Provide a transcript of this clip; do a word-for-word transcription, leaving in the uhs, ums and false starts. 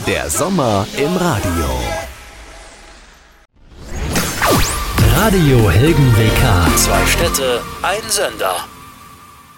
Der Sommer im Radio. Radio Helgen W K. Zwei Städte, ein Sender.